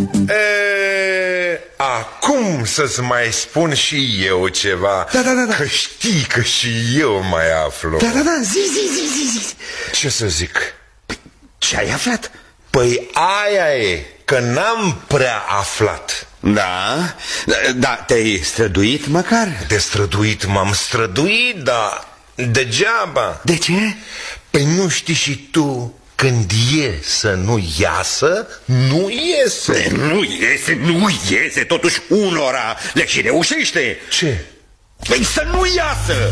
Acum să-ți mai spun și eu ceva. Da. Că știi că și eu mai aflu. Da, zi. Ce să zic? Ce ai aflat? Păi aia e, că n-am prea aflat. Da, te-ai străduit măcar? De străduit m-am străduit, dar degeaba. De ce? Păi nu știi și tu, când e să nu iasă, nu iese. Nu iese, totuși unora le și reușește. Ce? Păi să nu iasă.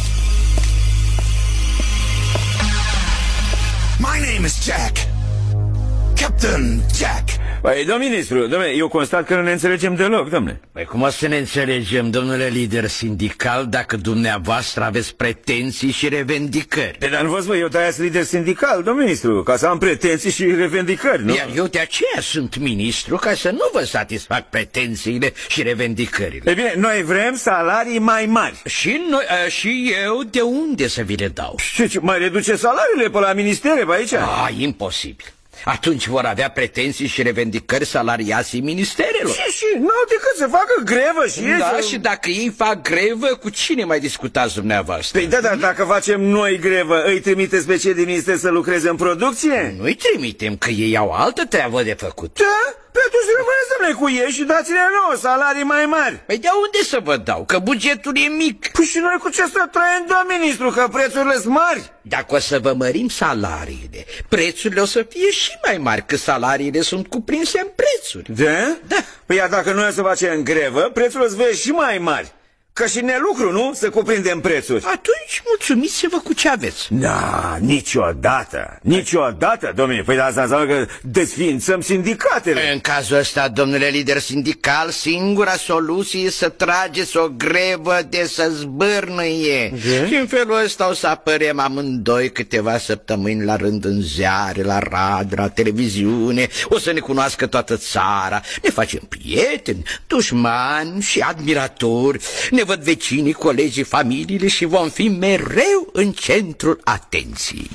My name is Jack. Captain Jack. Păi, domnul ministru, domnule, eu constat că nu ne înțelegem deloc, domnule. Păi cum o să ne înțelegem, domnule lider sindical, dacă dumneavoastră aveți pretenții și revendicări? Dar nu vă spun, eu de-aia sunt lider sindical, domnul ministru, ca să am pretenții și revendicări, nu? Iar eu de aceea sunt ministru, ca să nu vă satisfac pretențiile și revendicările. Ei bine, noi vrem salarii mai mari. Și eu de unde să vi le dau? Ce, mai reduce salariile pe la ministere, pe aici? Imposibil. Atunci vor avea pretenții și revendicări salariații ministerelor. Și n-au decât să facă grevă și ei. Da, și dacă ei fac grevă, cu cine mai discutați dumneavoastră? Păi da, dacă facem noi grevă, îi trimiteți pe cei din minister să lucreze în producție? Nu-i trimitem, că ei au altă treabă de făcut. Da? Pe atunci rămâneți, domnule, cu ei și dați-ne nouă salarii mai mari. Păi de unde să vă dau? Că bugetul e mic. Păi și noi cu ce să trăim, domnul ministru, că prețurile sunt mari? Dacă o să vă mărim salariile, prețurile o să fie și mai mari, că salariile sunt cuprinse în prețuri. Da? Da. Păi iar dacă noi o să facem grevă, prețurile o să fie și mai mari. Ca și nelucru, nu? Să cuprindem prețuri. Atunci mulțumiți-vă cu ce aveți. Da, niciodată, domnule. Păi asta înseamnă că desființăm sindicatele. În cazul ăsta, domnule lider sindical, singura soluție e să trageți o grevă de să zbârnăie. Și în felul ăsta o să apărem amândoi câteva săptămâni la rând în ziare, la radio, la televiziune. O să ne cunoască toată țara. Ne facem prieteni, dușmani și admiratori. Ne văd vecinii, colegii, familiile și vom fi mereu în centrul atenției.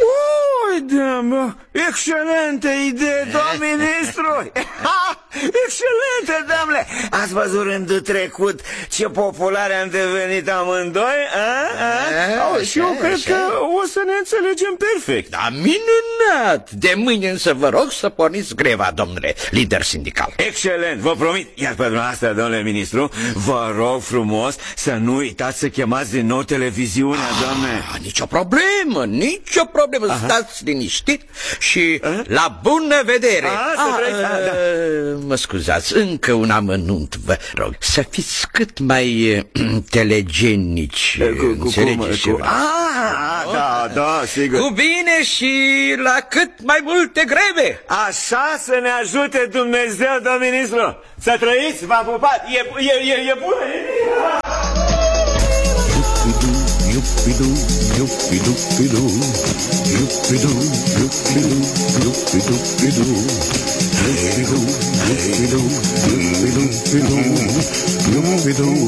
Excelentă idee, domn ministru! Excelentă, domnule! Ați văzut rândul trecut ce populare am devenit amândoi? Și eu cred că o să ne înțelegem perfect. Da, minunat! De mâine însă vă rog să porniți greva, domnule lider sindical. Excelent, vă promit. Iar pe dumneavoastră, domnule ministru, vă rog frumos să nu uitați să chemați din nou televiziunea, domnule. Nicio problemă, stați liniștit și la bună vedere. Mă scuzați, încă un amănunt, vă rog. Să fiți cât mai telegenici. Da, sigur. Cu bine și la cât mai multe greve. Așa să ne ajute Dumnezeu, domn ministru. Să trăiți, v-am pupat. E bună.